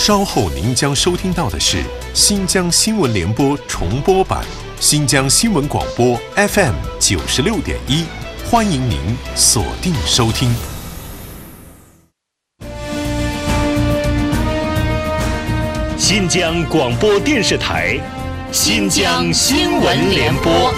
稍后您将收听到的是新疆新闻联播重播版，新疆新闻广播 FM 96.1，欢迎您锁定收听。 新疆广播电视台，新疆新闻联播。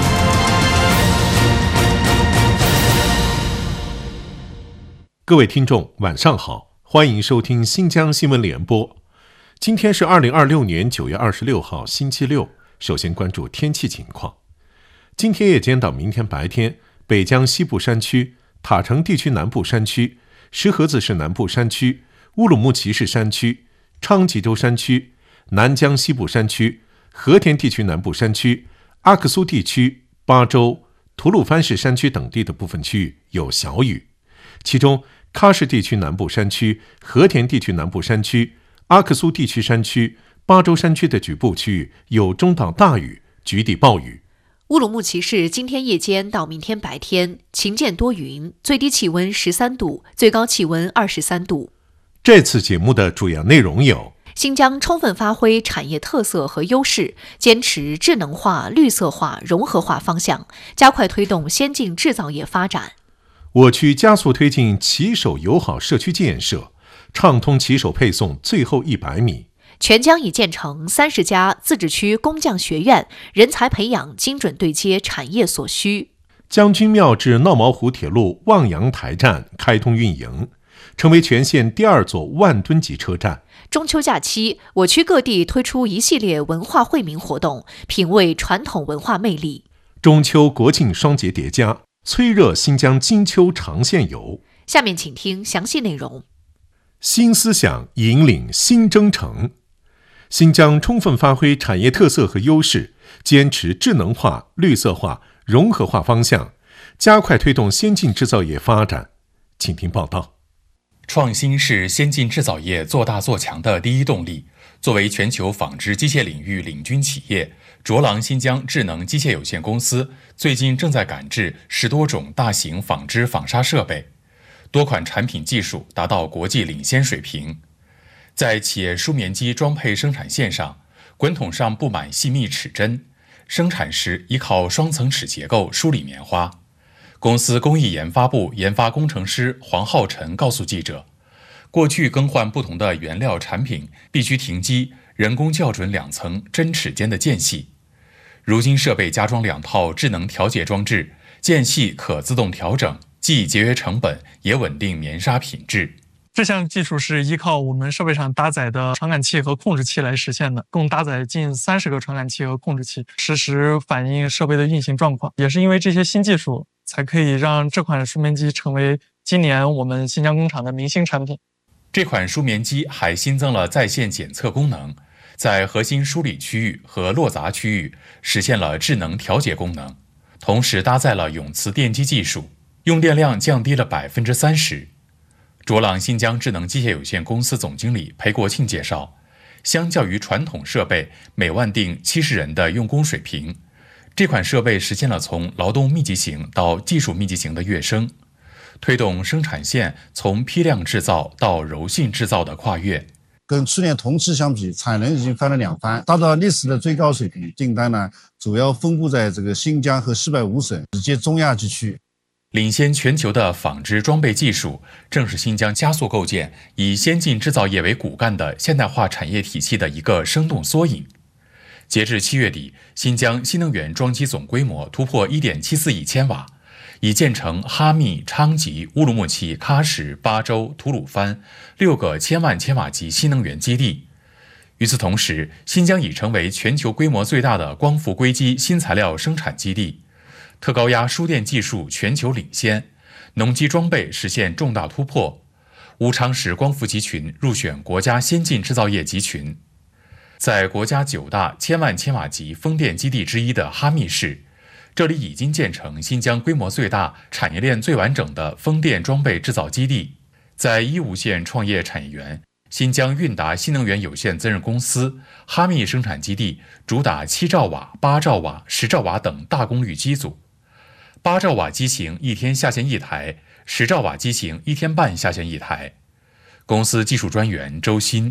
各位听众，晚上好，欢迎收听新疆新闻联播。今天是2026年9月26号，星期六。首先关注天气情况。今天夜间到明天白天，北疆西部山区、塔城地区南部山区、石河子市南部山区、乌鲁木齐市山区、昌吉州山区、南疆西部山区、和田地区南部山区、阿克苏地区、巴州、吐鲁番市山区等地的部分区域有小雨，其中喀什地区南部山区、和田地区南部山区、阿克苏地区山区、巴州山区的局部区域有中到大雨，局地暴雨。 乌鲁木齐市今天夜间到明天白天晴间多云，最低气温13度，最高气温23度。 这次节目的主要内容有： 新疆充分发挥产业特色和优势，坚持智能化、绿色化、融合化方向，加快推动先进制造业发展。 我区加速推进骑手友好社区建设，畅通骑手配送最后100米。 全疆已建成30家自治区工匠学院，人才培养精准对接产业所需。 将军庙至闹毛湖铁路望洋台站开通运营，成为全县第2座万吨级车站。 中秋假期，我区各地推出一系列文化惠民活动，品味传统文化魅力。 中秋国庆双节叠加，催热新疆金秋长线游。 下面请听详细内容。 新思想引领新征程。新疆充分发挥产业特色和优势，坚持智能化、绿色化、融合化方向，加快推动先进制造业发展。请听报道。 创新是先进制造业做大做强的第一动力。作为全球纺织机械领域领军企业，卓朗新疆智能机械有限公司最近正在赶制10多种大型纺织纺纱设备，多款产品技术达到国际领先水平。在企业舒棉机装配生产线上，滚筒上布满细密齿针，生产时依靠双层齿结构梳理棉花。公司工艺研发部研发工程师黄浩辰告诉记者，过去更换不同的原料产品必须停机，人工校准2层针齿间的间隙。如今设备加装2套智能调节装置，间隙可自动调整，既节约成本，也稳定棉纱品质。 这项技术是依靠我们设备上搭载的传感器和控制器来实现的，共搭载近30个传感器和控制器，实时反映设备的运行状况。也是因为这些新技术，才可以让这款舒棉机成为今年我们新疆工厂的明星产品。 这款舒棉机还新增了在线检测功能，在核心梳理区域和落杂区域实现了智能调节功能，同时搭载了永磁电机技术，用电量降低了30%。卓朗新疆智能机械有限公司总经理裴国庆介绍，相较于传统设备每万定70人的用工水平，这款设备实现了从劳动密集型到技术密集型的跃升，推动生产线从批量制造到柔性制造的跨越。 跟去年同期相比，产能已经翻了2番，达到历史的最高水平。订单呢，主要分布在这个新疆和西北5省以及中亚地区。 领先全球的纺织装备技术，正是新疆加速构建以先进制造业为骨干的现代化产业体系的一个生动缩影。截至7月底，新疆新能源装机总规模突破 1.74亿千瓦，已建成哈密、昌吉、乌鲁木齐、喀什、巴州、吐鲁番6个1000万千瓦级新能源基地。与此同时，新疆已成为全球规模最大的光伏硅基新材料生产基地。特高压输电技术全球领先，农机装备实现重大突破。乌昌市光伏集群入选国家先进制造业集群。在国家9大1000万千瓦级风电基地之一的哈密市，这里已经建成新疆规模最大、产业链最完整的风电装备制造基地。在伊吾县创业产业园，新疆韵达新能源有限责任公司哈密生产基地主打7兆瓦、8兆瓦、10兆瓦等大功率机组。8兆瓦机型1天下线1台，10兆瓦机型1天半下线1台。公司技术专员周鑫，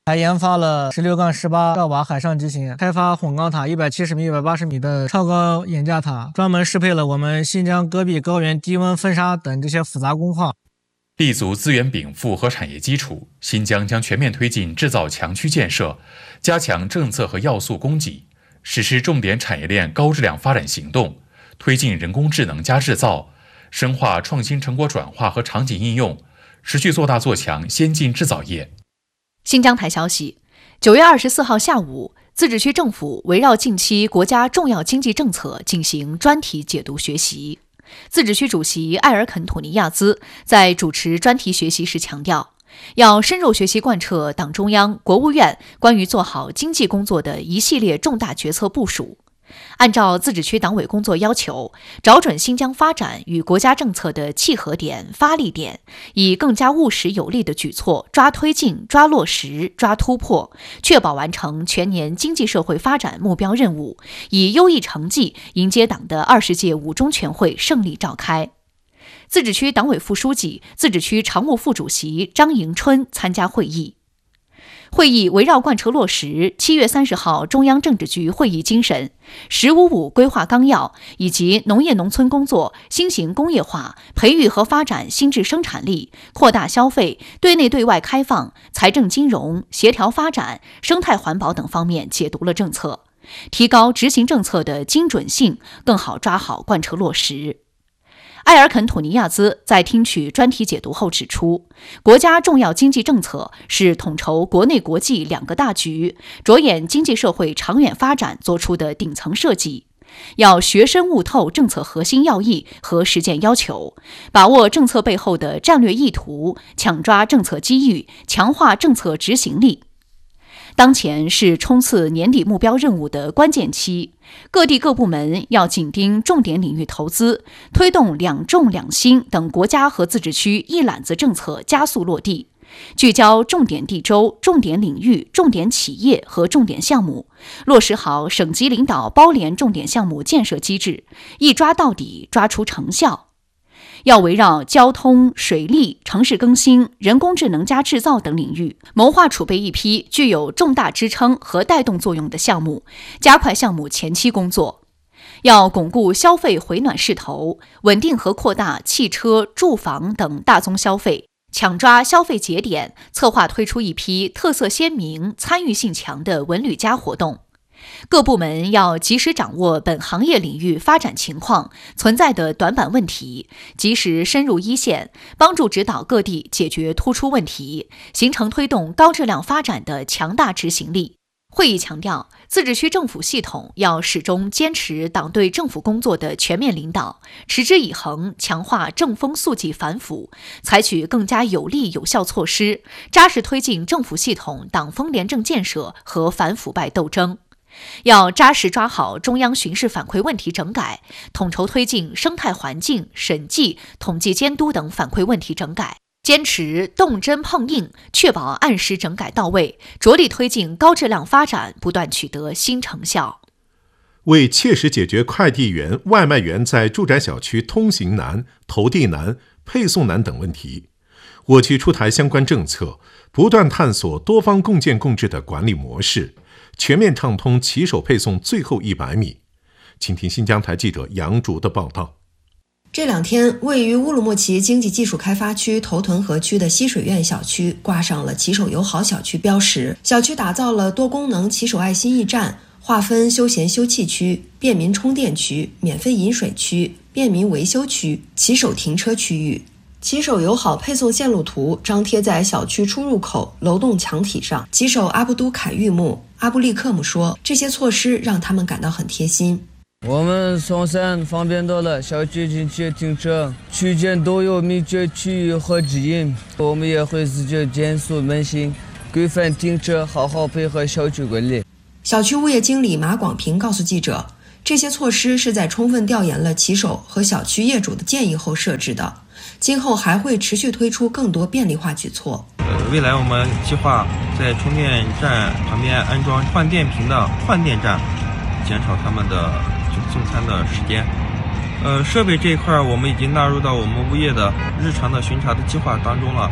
还研发了16-18兆瓦海上机型，开发混钢塔170米、180米的超高眼架塔，专门适配了我们新疆戈壁高原低温风沙等这些复杂工况。 立足资源禀赋和产业基础，新疆将全面推进制造强区建设，加强政策和要素供给，实施重点产业链高质量发展行动，推进人工智能加制造，深化创新成果转化和场景应用，持续做大做强先进制造业。 新疆台消息，9月24号下午，自治区政府围绕近期国家重要经济政策进行专题解读学习。自治区主席艾尔肯·吐尼亚兹在主持专题学习时强调，要深入学习贯彻党中央、国务院关于做好经济工作的一系列重大决策部署，按照自治区党委工作要求，找准新疆发展与国家政策的契合点、发力点，以更加务实有力的举措抓推进、抓落实、抓突破，确保完成全年经济社会发展目标任务，以优异成绩迎接党的20届5中全会胜利召开。自治区党委副书记、自治区常务副主席张迎春参加会议。会议围绕贯彻落实7月30号中央政治局会议精神、“15+5”规划纲要以及农业农村工作新型工业化、培育和发展新质生产力、扩大消费、对内对外开放、财政金融、协调发展、生态环保等方面解读了政策，提高执行政策的精准性，更好抓好贯彻落实。埃尔肯·吐尼亚兹在听取专题解读后指出，国家重要经济政策是统筹国内国际两个大局，着眼经济社会长远发展做出的顶层设计，要学深悟透政策核心要义和实践要求，把握政策背后的战略意图，抢抓政策机遇，强化政策执行力。当前是冲刺年底目标任务的关键期，各地各部门要紧盯重点领域投资，推动2重2新等国家和自治区一揽子政策加速落地，聚焦重点地州、重点领域、重点企业和重点项目，落实好省级领导包联重点项目建设机制，一抓到底，抓出成效。要围绕交通、水利、城市更新、人工智能加制造等领域，谋划储备一批具有重大支撑和带动作用的项目，加快项目前期工作。要巩固消费回暖势头，稳定和扩大汽车、住房等大宗消费，抢抓消费节点，策划推出一批特色鲜明、参与性强的文旅加活动。各部门要及时掌握本行业领域发展情况、存在的短板问题，及时深入一线，帮助指导各地解决突出问题，形成推动高质量发展的强大执行力。会议强调，自治区政府系统要始终坚持党对政府工作的全面领导，持之以恒强化正风肃纪反腐，采取更加有力有效措施，扎实推进政府系统党风廉政建设和反腐败斗争。要扎实抓好中央巡视反馈问题整改，统筹推进生态环境、审计、统计监督等反馈问题整改，坚持动真碰硬，确保按时整改到位，着力推进高质量发展，不断取得新成效。 为切实解决快递员、外卖员在住宅小区通行难、投递难、配送难等问题，我局出台相关政策，不断探索多方共建共治的管理模式，全面畅通骑手配送最后100米。请听新疆台记者杨竹的报道。 这2天，位于乌鲁木齐经济技术开发区头屯河区的西水苑小区挂上了骑手友好小区标识。小区打造了多功能骑手爱心驿站，划分休闲休憩区、便民充电区、免费饮水区、便民维修区、骑手停车区域。骑手友好配送线路图张贴在小区出入口楼栋墙体上。骑手阿布都凯玉木、阿布利克姆说，这些措施让他们感到很贴心。 我们送餐方便多了，小区进去停车区间都有明确区域和指引，我们也会自觉减速慢行，规范停车，好好配合小区管理。 小区物业经理马广平告诉记者，这些措施是在充分调研了骑手和小区业主的建议后设置的，今后还会持续推出更多便利化举措。 未来我们计划在充电站旁边安装换电瓶的换电站，减少他们的送餐的时间。设备这一块我们已经纳入到我们物业的日常的巡查的计划当中了。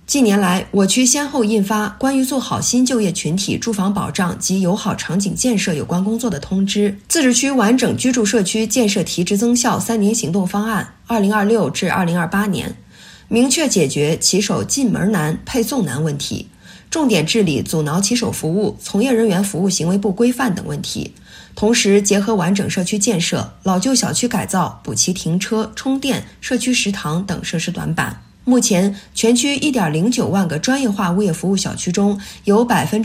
近年来，我区先后印发关于做好新就业群体住房保障及友好场景建设有关工作的通知、自治区完整居住社区建设提质增效3年行动方案 （2026 至2028年），明确解决骑手进门难、配送难问题，重点治理阻挠骑手服务、从业人员服务行为不规范等问题。同时，结合完整社区建设、老旧小区改造，补齐停车、充电、社区食堂等设施短板。目前，全区 1.09 万个专业化物业服务小区中，有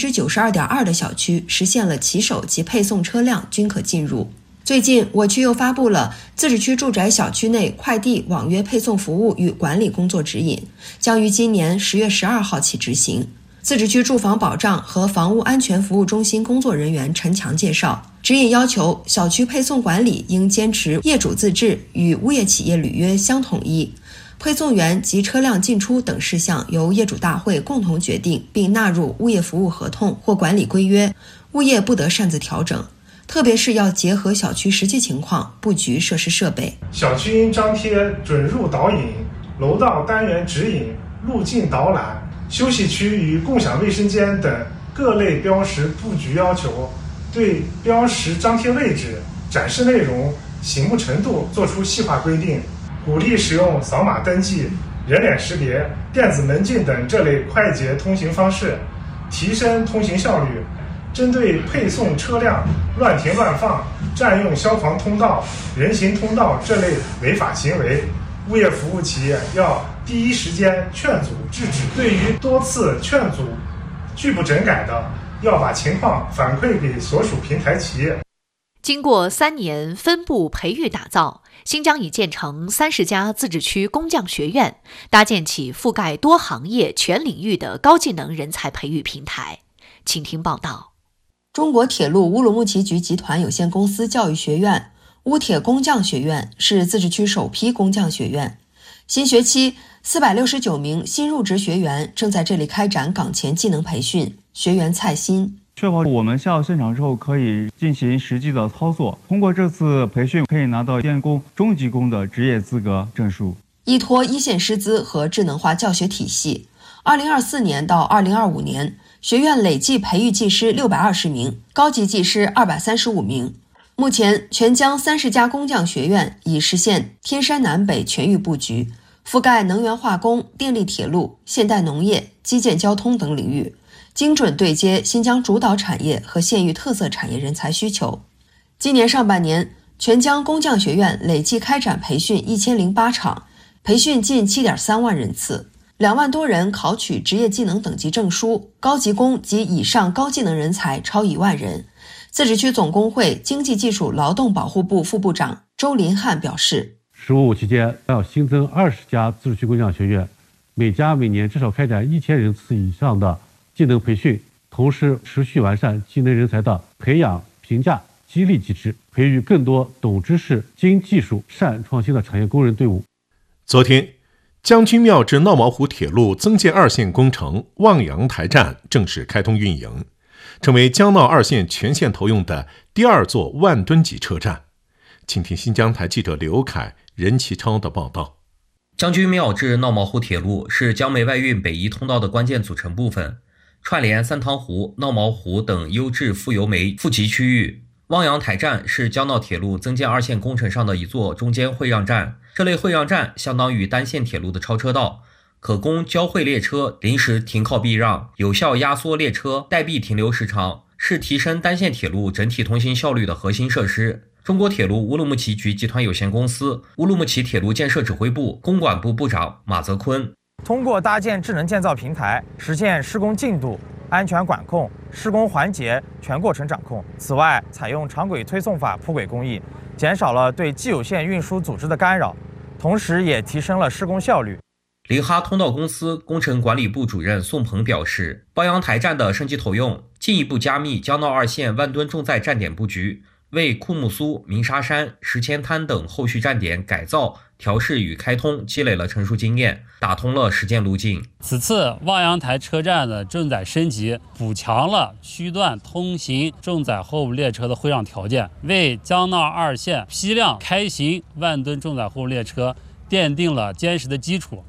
92.2% 的小区实现了骑手及配送车辆均可进入。最近，我区又发布了自治区住宅小区内快递网约配送服务与管理工作指引，将于今年10月12号起执行。自治区住房保障和房屋安全服务中心工作人员陈强介绍，指引要求小区配送管理应坚持业主自治，与物业企业履约相统一。配送员及车辆进出等事项由业主大会共同决定，并纳入物业服务合同或管理规约，物业不得擅自调整。特别是要结合小区实际情况布局设施设备。 小区应张贴准入导引、楼道单元指引、路径导览、休息区与共享卫生间等各类标识布局要求，对标识张贴位置、展示内容、醒目程度作出细化规定。鼓励使用扫码登记、人脸识别、电子门禁等这类快捷通行方式，提升通行效率。针对配送车辆乱停乱放、占用消防通道、人行通道这类违法行为，物业服务企业要第一时间劝阻制止。对于多次劝阻拒不整改的，要把情况反馈给所属平台企业。 经过3年分部培育打造，新疆已建成30家自治区工匠学院，搭建起覆盖多行业、全领域的高技能人才培育平台。请听报道。 中国铁路乌鲁木齐局集团有限公司教育学院乌铁工匠学院是自治区首批工匠学院，新学期469名新入职学员正在这里开展岗前技能培训。学员蔡鑫， 确保我们下到现场之后可以进行实际的操作，通过这次培训可以拿到电工、中级工的职业资格证书。 依托一线师资和智能化教学体系，2024年到2025年，学院累计培育技师620名，高级技师235名。目前，全疆30家工匠学院已实现天山南北全域布局，覆盖能源化工、电力铁路、现代农业、基建交通等领域，精准对接新疆主导产业和县域特色产业人才需求。今年上半年，全疆工匠学院累计开展培训1008场，培训近7.3万人次，2万多人考取职业技能等级证书，高级工及以上高技能人才超1万人。自治区总工会经济技术劳动保护部副部长周林汉表示 ，15期间要新增20家自治区工匠学院，每家每年至少开展1000人次以上的技能培训，同时持续完善技能人才的培养、评价、激励机制，培育更多懂知识、精技术、善创新的产业工人队伍。 昨天，将军庙至闹毛湖铁路增建2线工程望洋台站正式开通运营，成为江闹2线全线投用的第2座万吨级车站。请听新疆台记者刘凯、任其超的报道。 将军庙至闹毛湖铁路是江梅外运北移通道的关键组成部分，串联三塘湖、闹毛湖等优质富油煤富集区域。望洋台站是江闹铁路增建2线工程上的一座中间会让站，这类会让站相当于单线铁路的超车道，可供交汇列车临时停靠避让，有效压缩列车待避停留时长，是提升单线铁路整体通行效率的核心设施。中国铁路乌鲁木齐局集团有限公司乌鲁木齐铁路建设指挥部公管部部长马泽坤， 通过搭建智能建造平台，实现施工进度、安全管控、施工环节全过程掌控。此外，采用长轨推送法铺轨工艺，减少了对既有线运输组织的干扰，同时也提升了施工效率。 林哈通道公司工程管理部主任宋鹏表示，望洋台站的升级投用，进一步加密江闹2线万吨重载站点布局，为库木苏、鸣沙山、石前滩等后续站点改造、调试与开通积累了成熟经验，打通了实践路径。 此次望洋台车站的重载升级，补强了区段通行重载货物列车的会让条件，为江闹2线批量开行万吨重载货物列车奠定了坚实的基础。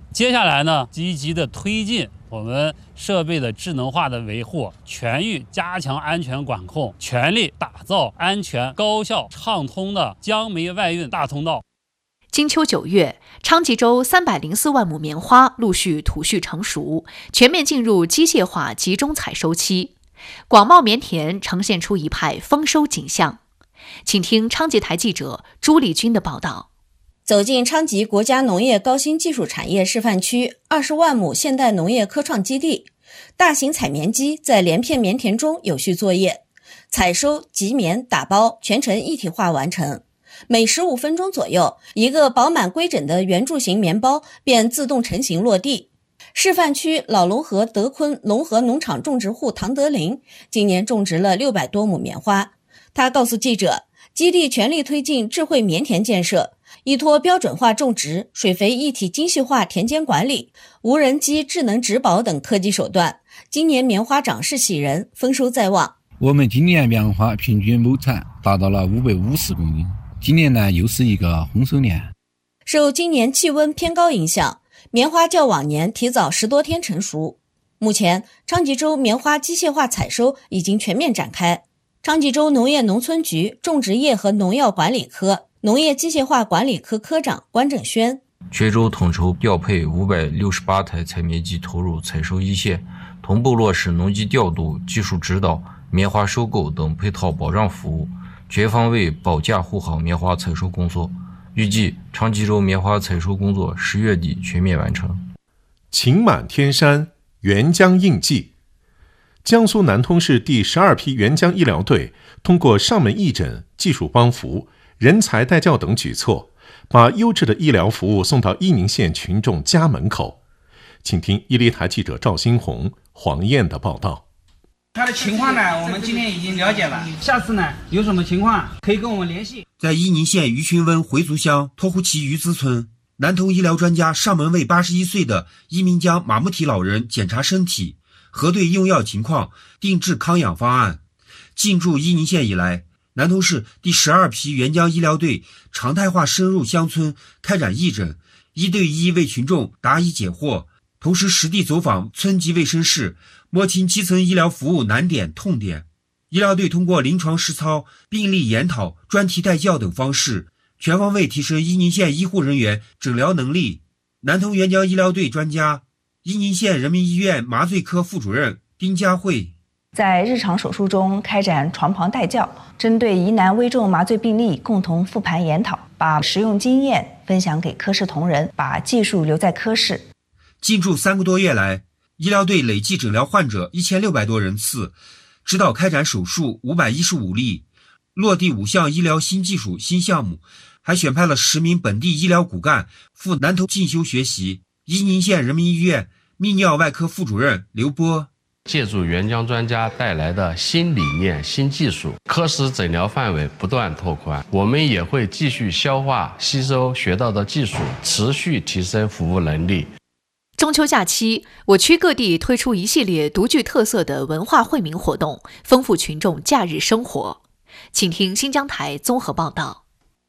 接下来呢，积极的推进我们设备的智能化的维护，全域加强安全管控，全力打造安全、高效、畅通的江煤外运大通道。 金秋9月，昌吉州304万亩棉花陆续土序成熟，全面进入机械化集中采收期。广袤棉田呈现出一派丰收景象。请听昌吉台记者朱丽君的报道。 走进昌吉国家农业高新技术产业示范区20万亩现代农业科创基地，大型采棉机在连片棉田中有序作业，采收、集棉、打包全程一体化完成。每15分钟左右，一个饱满规整的圆柱形棉包便自动成型落地。示范区老龙河德坤龙河农场种植户唐德林今年种植了600多亩棉花。他告诉记者，基地全力推进智慧棉田建设，依托标准化种植、水肥一体精细化田间管理、无人机智能植保等科技手段，今年棉花长势喜人，丰收在望。 我们今年棉花平均亩产达到了550公斤，今年呢又是一个丰收年。 受今年气温偏高影响，棉花较往年提早10多天成熟。目前，昌吉州棉花机械化采收已经全面展开。昌吉州农业农村局种植业和农药管理科农业机械化管理科科长关正轩， 全州统筹调配568台采棉机投入采收一线，同步落实农机调度、技术指导、棉花收购等配套保障服务，全方位保驾护航棉花采收工作。预计昌吉州棉花采收工作10月底全面完成。 晴满天山，援疆应季。江苏南通市第12批援疆医疗队通过上门义诊、技术帮扶、人才带教等举措，把优质的医疗服务送到伊宁县群众家门口。请听伊犁台记者赵新红、黄燕的报道。 他的情况呢，我们今天已经了解了，下次呢有什么情况可以跟我们联系。 在伊宁县于群温回族乡托湖旗鱼子村，南通医疗专家上门为81岁的伊民江马木提老人检查身体，核对用药情况，定制康养方案。进驻伊宁县以来，南通市第12批援疆医疗队常态化深入乡村开展义诊，1对1为群众答疑解惑，同时实地走访村级卫生室，摸清基层医疗服务难点痛点。医疗队通过临床实操、病例研讨、专题带教等方式，全方位提升伊宁县医护人员诊疗能力。南通援疆医疗队专家、伊宁县人民医院麻醉科副主任丁佳慧， 在日常手术中开展床旁带教，针对疑难危重麻醉病例共同复盘研讨，把实用经验分享给科室同仁，把技术留在科室。 进驻3个多月来，医疗队累计诊疗患者1600多人次，指导开展手术515例，落地5项医疗新技术新项目，还选派了10名本地医疗骨干赴南通进修学习。伊宁县人民医院泌尿外科副主任刘波， 借助援疆专家带来的新理念、新技术，科室诊疗范围不断拓宽。我们也会继续消化吸收学到的技术，持续提升服务能力。 中秋假期，我区各地推出一系列独具特色的文化惠民活动，丰富群众假日生活。请听新疆台综合报道。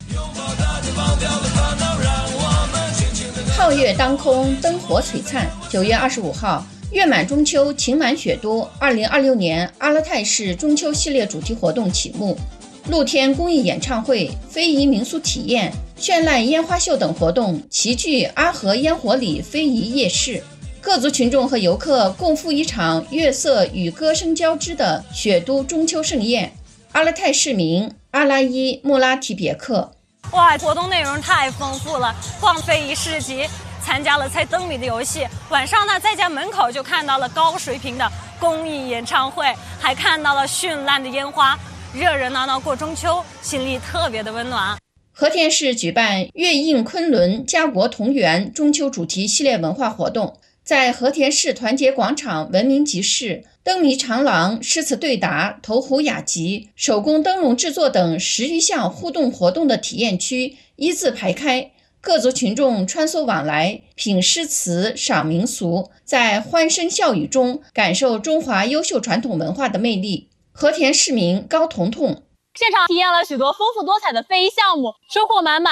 皓月当空，灯火璀璨。9月25号，月满中秋，晴满雪多。2026年阿勒泰市中秋系列主题活动启幕，露天公益演唱会、非遗民俗体验、绚烂烟花秀等活动齐聚阿河烟火里非遗夜市。各族群众和游客共赴一场月色与歌声交织的雪都中秋盛宴。阿勒泰市民阿拉伊穆拉提别克。 哇，活动内容太丰富了，逛非遗市集，参加了猜灯谜的游戏，晚上呢在家门口就看到了高水平的公益演唱会，还看到了绚烂的烟花，热热闹闹过中秋，心里特别的温暖。 和田市举办月映昆仑家国同源中秋主题系列文化活动，在和田市团结广场文明集市、灯谜长廊、诗词对答、投壶雅集、手工灯笼制作等10余项互动活动的体验区一字排开，各族群众穿梭往来，品诗词、赏民俗，在欢声笑语中感受中华优秀传统文化的魅力。和田市民高彤彤， 现场体验了许多丰富多彩的非遗项目，收获满满。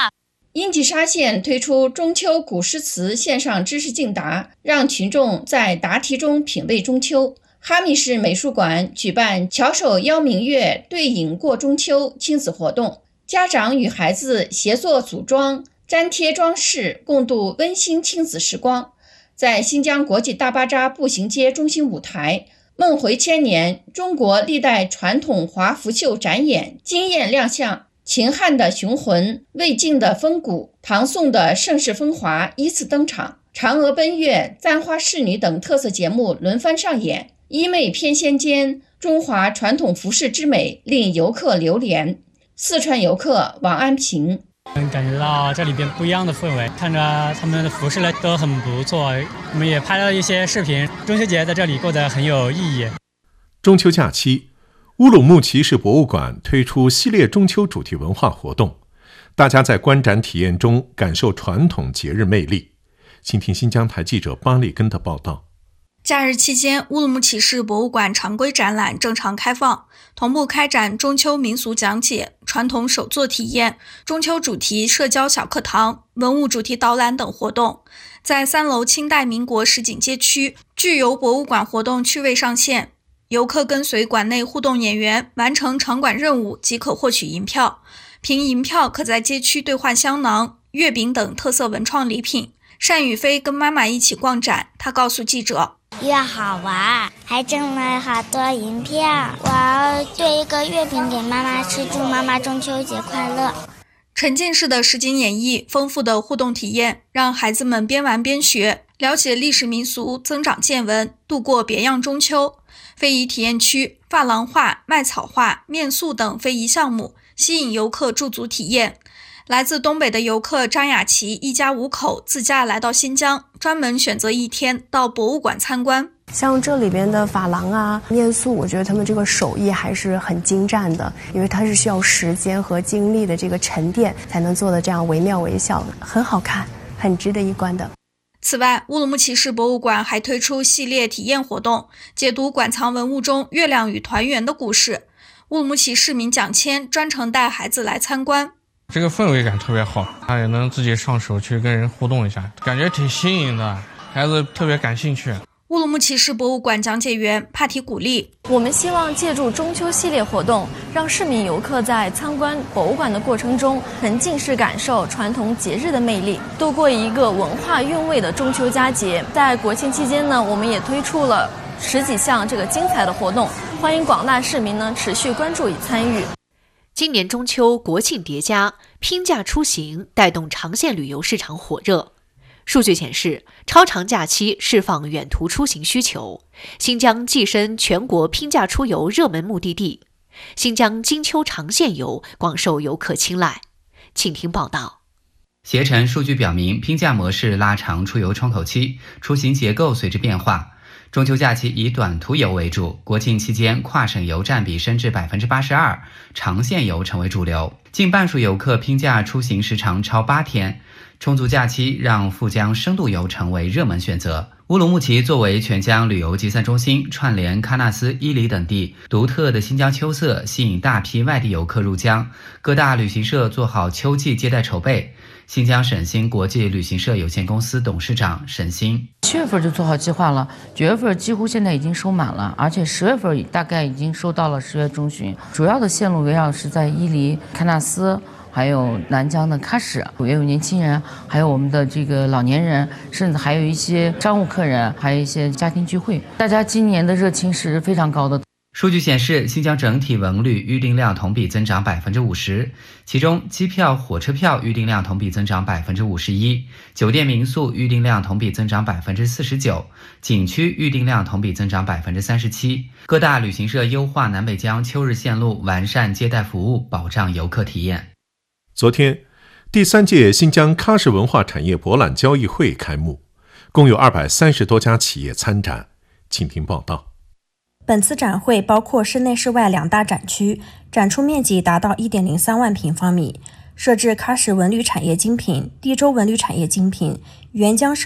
阴吉沙县推出中秋古诗词线上知识竞答，让群众在答题中品味中秋。哈密市美术馆举办巧手邀明月，对影过中秋亲子活动，家长与孩子协作组装、粘贴装饰，共度温馨亲子时光。在新疆国际大巴扎步行街中心舞台，梦回千年，中国历代传统华服秀展演惊艳亮相，秦汉的雄浑，魏晋的风骨，唐宋的盛世风华依次登场，嫦娥奔月、簪花仕女等特色节目轮番上演，衣袂翩跹间，中华传统服饰之美令游客流连。四川游客王安平， 感觉到这里边不一样的氛围，看着他们的服饰呢都很不错，我们也拍了一些视频。中秋节在这里过得很有意义。 中秋假期，乌鲁木齐市博物馆推出系列中秋主题文化活动，大家在观展体验中感受传统节日魅力。请听新疆台记者巴里根的报道。 假日期间，乌鲁木齐市博物馆常规展览正常开放，同步开展中秋民俗讲解、传统手作体验、中秋主题社交小课堂、文物主题导览等活动。在3楼清代民国实景街区，具有博物馆活动趣味上线，游客跟随馆内互动演员完成场馆任务即可获取银票，凭银票可在街区兑换香囊、月饼等特色文创礼品。单宇飞跟妈妈一起逛展，她告诉记者， 越好玩，还挣了好多银票，我要兑一个月饼给妈妈吃，祝妈妈中秋节快乐。 沉浸式的实景演绎，丰富的互动体验，让孩子们边玩边学，了解历史民俗，增长见闻，度过别样中秋。非遗体验区、珐琅画、麦草画、面塑等非遗项目吸引游客驻足体验。来自东北的游客张雅琪一家5口自驾来到新疆，专门选择1天到博物馆参观。 像这里边的珐琅啊、面塑，我觉得他们这个手艺还是很精湛的，因为它是需要时间和精力的这个沉淀才能做的这样惟妙惟肖，很好看，很值得一观的。 此外，乌鲁木齐市博物馆还推出系列体验活动，解读馆藏文物中月亮与团圆的故事。乌鲁木齐市民蒋谦专程带孩子来参观。 这个氛围感特别好，他也能自己上手去跟人互动一下，感觉挺新颖的，孩子特别感兴趣。 乌鲁木齐市博物馆讲解员帕提古丽， 我们希望借助中秋系列活动，让市民游客在参观博物馆的过程中，沉浸式感受传统节日的魅力，度过一个文化韵味的中秋佳节。在国庆期间呢，我们也推出了10几项这个精彩的活动，欢迎广大市民呢持续关注与参与。 今年中秋国庆叠加，拼假出行带动长线旅游市场火热。数据显示，超长假期释放远途出行需求，新疆跻身全国拼假出游热门目的地。新疆金秋长线游广受游客青睐。请听报道。 携程数据表明，拼假模式拉长出游窗口期，出行结构随之变化。中秋假期以短途游为主，国庆期间跨省游占比升至 82%， 长线游成为主流。近半数游客拼假出行时长超8天，充足假期让赴疆深度游成为热门选择。乌鲁木齐作为全疆旅游集散中心，串联喀纳斯、伊犁等地，独特的新疆秋色吸引大批外地游客入疆，各大旅行社做好秋季接待筹备。新疆沈星国际旅行社有限公司董事长沈星 ，7月份就做好计划了，9月份几乎现在已经收满了，而且10月份大概已经收到了10月中旬。主要的线路围绕是在伊犁、喀纳斯，还有南疆的喀什，也有年轻人，还有我们的这个老年人，甚至还有一些商务客人，还有一些家庭聚会。大家今年的热情是非常高的。 数据显示，新疆整体文旅预订量同比增长 50%， 其中机票、火车票预订量同比增长 51%， 酒店民宿预订量同比增长 49%， 景区预订量同比增长 37%。 各大旅行社优化南北疆秋日线路，完善接待服务，保障游客体验。 昨天，第3届新疆喀什文化产业博览交易会开幕，共有230多家企业参展。请听报道。 本次展会包括室内室外2大展区，展出面积达到 1.03 万平方米，设置喀什文旅产业精品、地州文旅产业精品、沅江省